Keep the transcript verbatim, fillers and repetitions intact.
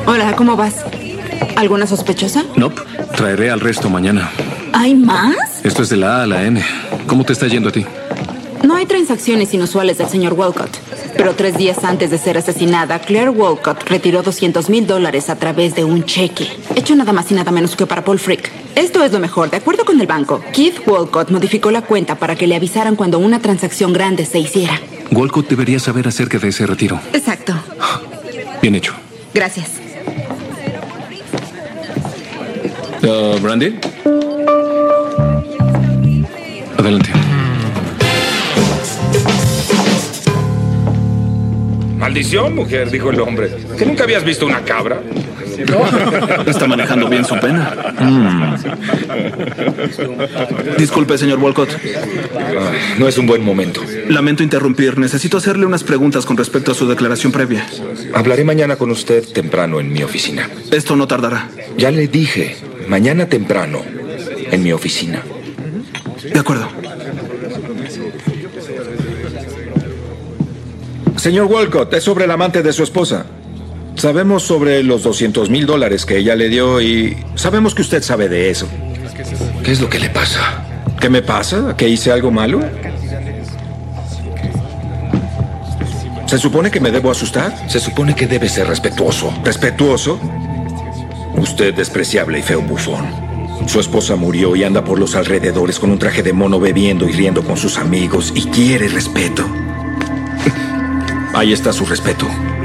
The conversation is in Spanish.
Hola, ¿cómo vas? ¿Alguna sospechosa? No, nope. Traeré al resto mañana. ¿Hay más? Esto es de la A a la N. ¿Cómo te está yendo a ti? No hay transacciones inusuales del señor Walcott. Pero tres días antes de ser asesinada, Claire Walcott retiró doscientos mil dólares a través de un cheque, hecho nada más y nada menos que para Paul Frick. Esto es lo mejor. De acuerdo con el banco, Keith Walcott modificó la cuenta para que le avisaran cuando una transacción grande se hiciera. Walcott debería saber acerca de ese retiro. Exacto. Bien hecho. Gracias. Uh, ¿Brandy? Adelante. Maldición, mujer, dijo el hombre. ¿Que nunca habías visto una cabra? Está manejando bien su pena. Mm. Disculpe, señor Walcott. Ah, no es un buen momento. Lamento interrumpir. Necesito hacerle unas preguntas con respecto a su declaración previa. Hablaré mañana con usted temprano en mi oficina. Esto no tardará. Ya le dije, mañana temprano en mi oficina. De acuerdo. Señor Walcott, es sobre el amante de su esposa. Sabemos sobre los doscientos mil dólares que ella le dio y sabemos que usted sabe de eso. ¿Qué es lo que le pasa? ¿Qué me pasa? ¿Que hice algo malo? ¿Se supone que me debo asustar? Se supone que debe ser respetuoso. ¿Respetuoso? Usted despreciable y feo bufón. Su esposa murió y anda por los alrededores con un traje de mono bebiendo y riendo con sus amigos y quiere respeto. Ahí está su respeto.